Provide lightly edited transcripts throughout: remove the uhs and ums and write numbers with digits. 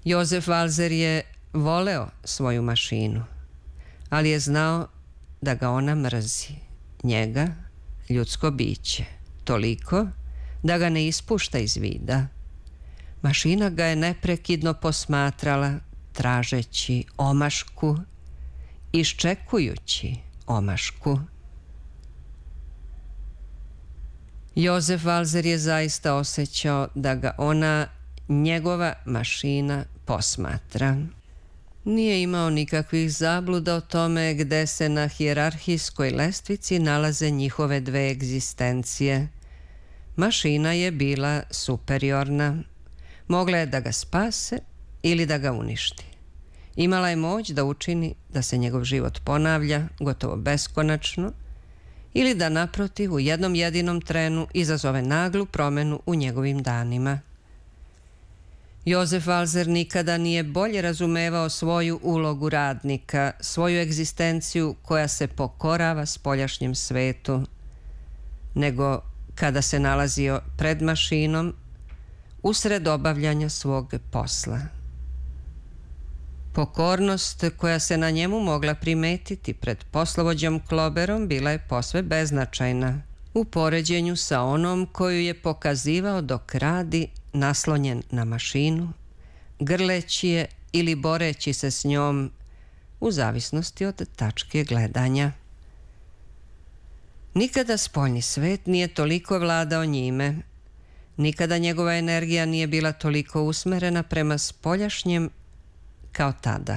Jozef Valzer je voleo svoju mašinu, ali je znao da ga ona mrzi, njega, ljudsko biće, toliko da ga ne ispušta iz vida. Mašina ga je neprekidno posmatrala, tražeći omašku, iščekujući omašku. Jozef Valzer je zaista osjećao da ga ona, njegova mašina, posmatra. Nije imao nikakvih zabluda o tome gde se na hijerarhijskoj lestvici nalaze njihove dve egzistencije. Mašina je bila superiorna. Mogla je da ga spase ili da ga uništi. Imala je moć da učini da se njegov život ponavlja gotovo beskonačno ili da naprotiv u jednom jedinom trenu izazove naglu promenu u njegovim danima. Jozef Valzer nikada nije bolje razumevao svoju ulogu radnika, svoju egzistenciju koja se pokorava spoljašnjem svetu, nego kada se nalazio pred mašinom usred obavljanja svog posla. Pokornost koja se na njemu mogla primetiti pred poslovođom Kloberom bila je posve beznačajna u poređenju sa onom koju je pokazivao dok radi naslonjen na mašinu, grleći je ili boreći se s njom u zavisnosti od tačke gledanja. Nikada spoljni svet nije toliko vladao njime, nikada njegova energija nije bila toliko usmerena prema spoljašnjem kao tada.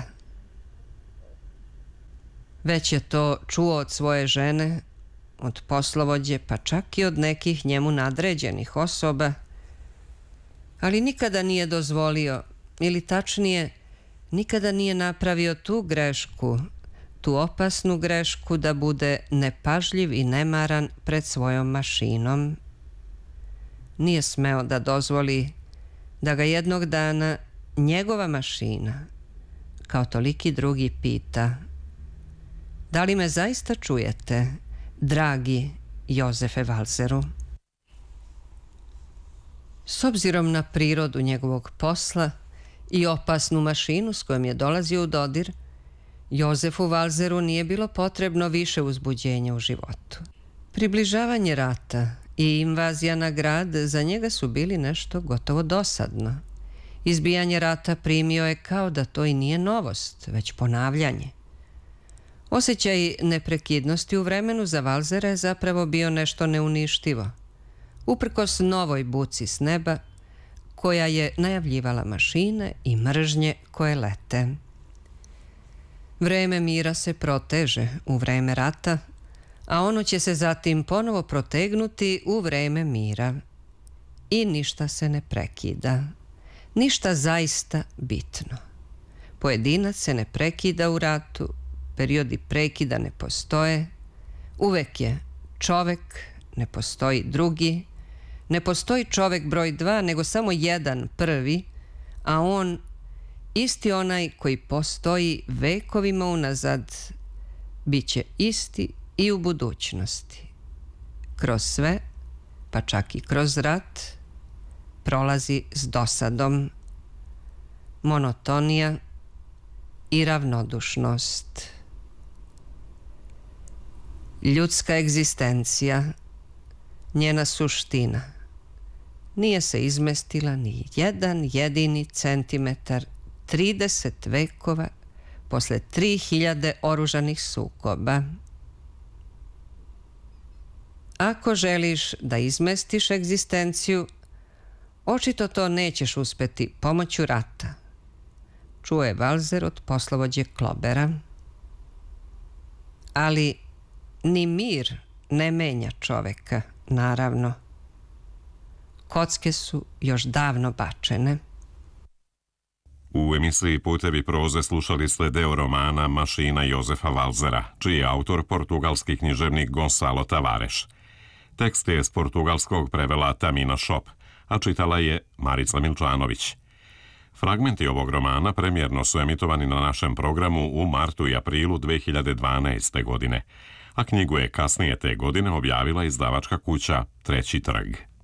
Već je to čuo od svoje žene, od poslovođe, pa čak i od nekih njemu nadređenih osoba, ali nikada nije dozvolio, ili tačnije, nikada nije napravio tu grešku, tu opasnu grešku da bude nepažljiv i nemaran pred svojom mašinom. Nije smeo da dozvoli da ga jednog dana njegova mašina, kao toliki drugi, pita: da li me zaista čujete, dragi Jozefe Valzeru? S obzirom na prirodu njegovog posla i opasnu mašinu s kojom je dolazio u dodir, Jozefu Valzeru nije bilo potrebno više uzbuđenja u životu. Približavanje rata i invazija na grad za njega su bili nešto gotovo dosadno. Izbijanje rata primio je kao da to i nije novost, već ponavljanje. Osjećaj neprekidnosti u vremenu za Valzera je zapravo bio nešto neuništivo, uprkos novoj buci s neba koja je najavljivala mašine i mržnje koje lete. Vreme mira se proteže u vreme rata, a ono će se zatim ponovo protegnuti u vreme mira. I ništa se ne prekida, ništa zaista bitno. Pojedinac se ne prekida u ratu, periodi prekida ne postoje, uvek je čovek, ne postoji drugi, ne postoji čovek broj 2, nego samo jedan prvi, a on, isti onaj koji postoji vekovima unazad, bit će isti i u budućnosti. Kroz sve, pa čak i kroz rat, prolazi s dosadom, monotonija i ravnodušnost. Ljudska egzistencija, njena suština, nije se izmestila ni jedan jedini centimetar 30 vekova posle 3000 oružanih sukoba. Ako želiš da izmestiš egzistenciju, očito to nećeš uspeti pomoću rata, čuo je Valzer od poslovođe Klobera. Ali ni mir ne menja čoveka, naravno. Kocke su još davno bačene. U emisiji Putevi proze slušali ste deo romana Mašina Jozefa Valzera, čiji je autor portugalski književnik Gonçalo Tavares. Tekst je s portugalskog prevela Tamina Šop, a čitala je Marica Milčanović. Fragmenti ovog romana premijerno su emitovani na našem programu u martu i aprilu 2012. godine, a knjigu je kasnije te godine objavila izdavačka kuća Treći trg.